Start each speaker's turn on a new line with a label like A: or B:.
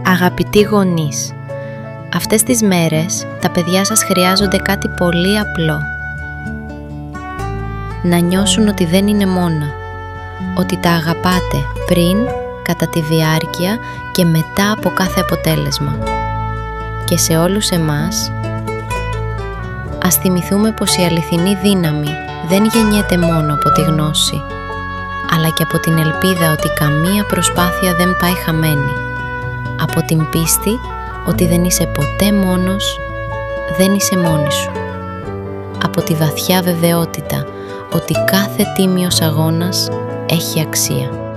A: Αγαπητοί γονείς, αυτές τις μέρες τα παιδιά σας χρειάζονται κάτι πολύ απλό. Να νιώσουν ότι δεν είναι μόνα, ότι τα αγαπάτε πριν, κατά τη διάρκεια και μετά από κάθε αποτέλεσμα. Και σε όλους εμάς, ας θυμηθούμε πως η αληθινή δύναμη δεν γεννιέται μόνο από τη γνώση, αλλά και από την ελπίδα ότι καμία προσπάθεια δεν πάει χαμένη, από την πίστη ότι δεν είσαι ποτέ μόνος, δεν είσαι μόνη σου, από τη βαθιά βεβαιότητα ότι κάθε τίμιος αγώνας έχει αξία.